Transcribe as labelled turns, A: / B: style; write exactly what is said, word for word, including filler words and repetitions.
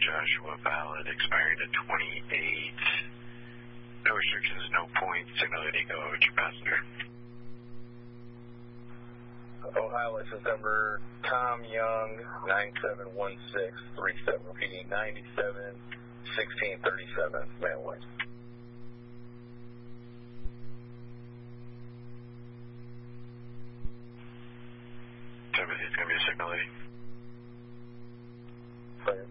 A: Joshua valid, expiring at twenty-eight. No restrictions, no points, signal Indigo, what's your passenger?
B: Ohio license number Tom Young, nine seven one six three seven, repeating ninety-seven sixteen thirty-seven, Mailway.
A: Timothy, it's going to be a signal eight.
B: Clear.